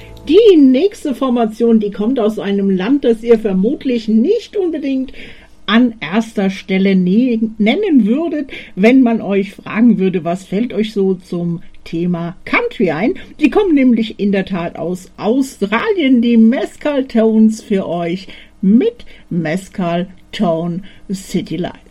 Die nächste Formation, die kommt aus einem Land, das ihr vermutlich nicht unbedingt an erster Stelle nennen würdet, wenn man euch fragen würde, was fällt euch so zum Thema Country ein. Die kommen nämlich in der Tat aus Australien, die Mescal Tones für euch mit Mescal Tone City Lights.